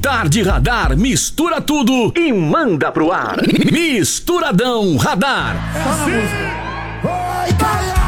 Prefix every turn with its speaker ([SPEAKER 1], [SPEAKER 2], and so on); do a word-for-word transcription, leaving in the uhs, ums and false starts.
[SPEAKER 1] Tarde Radar mistura tudo e manda pro ar. Misturadão Radar.
[SPEAKER 2] Essa música. Oi,